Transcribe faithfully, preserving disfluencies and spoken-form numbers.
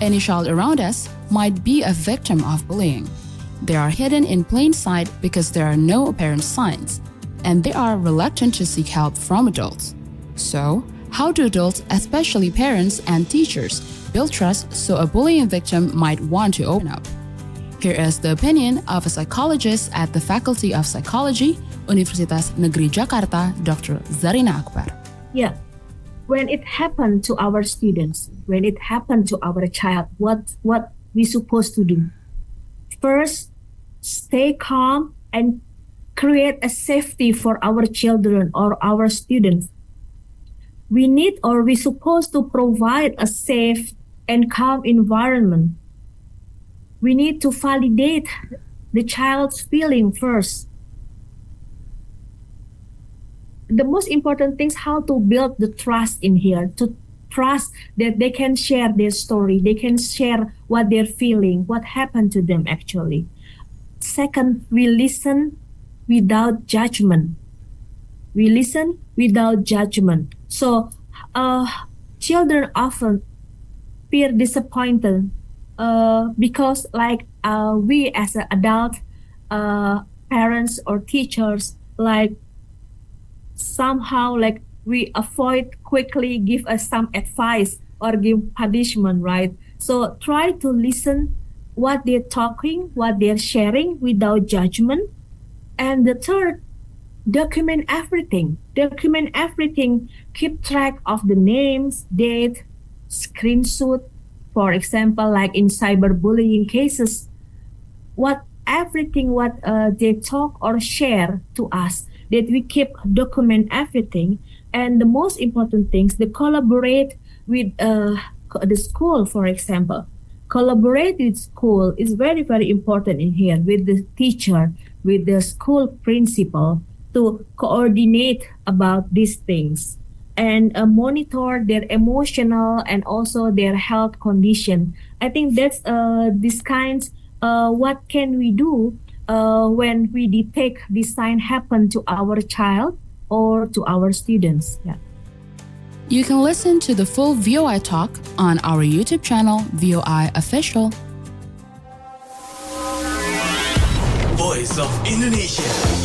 Any child around us might be a victim of bullying. They are hidden in plain sight because there are no apparent signs, and they are reluctant to seek help from adults. So, how do adults, especially parents and teachers, build trust so a bullying victim might want to open up? Here is the opinion of a psychologist at the Faculty of Psychology, Universitas Negeri Jakarta, Doctor Zarina Akbar. Yeah, when it happened to our students, when it happened to our child, what what we supposed to do? First, stay calm and create a safety for our children or our students. We need or we supposed to provide a safe and calm environment. We need to validate the child's feeling first. The most important thing is how to build the trust in here, to trust that they can share their story, they can share what they're feeling, what happened to them actually. Second, we listen without judgment. We listen without judgment. So, uh, children often feel disappointed uh, because, like uh, we as an adult, uh, parents or teachers, like somehow like we avoid quickly give us some advice or give punishment, right? So try to listen what they're talking, what they're sharing without judgment. And the third, document everything. Document everything. Keep track of the names, date, screenshot. For example, like in cyberbullying cases, what everything what uh, they talk or share to us, that we keep document everything. And the most important things, they collaborate with uh, the school, for example. Collaborate with school is very, very important in here, with the teacher, with the school principal, to coordinate about these things and uh, monitor their emotional and also their health condition. I think that's uh, this kinds, uh, what can we do uh, when we detect this sign happen to our child or to our students? Yeah. You can listen to the full V O I talk on our YouTube channel, V O I Official. Voice of Indonesia.